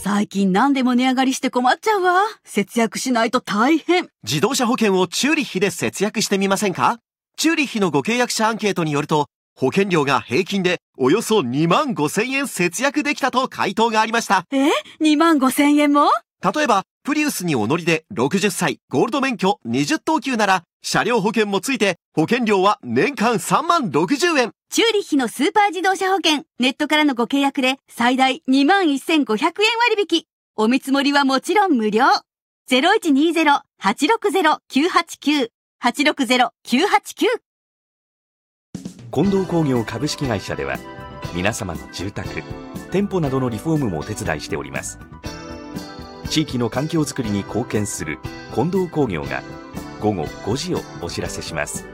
最近何でも値上がりして困っちゃうわ。節約しないと大変。 自動車保険をチューリッヒで節約してみませんか？チューリッヒのご契約者アンケートによると、保険料が平均でおよそ2万5千円節約できたと回答がありました。 2万5千円も？ 例えば、プリウスにお乗りで60歳、ゴールド免許20等級なら、車両保険もついて、保険料は年間3万60円。 チューリッヒのスーパー自動車保険、ネットからのご契約で最大2万1500円割引。お見積もりはもちろん無料。0120-860-989。860-989。 近藤工業株式会社では、皆様の住宅、店舗などのリフォームもお手伝いしております。地域の環境づくりに貢献する近藤工業が午後5時をお知らせします。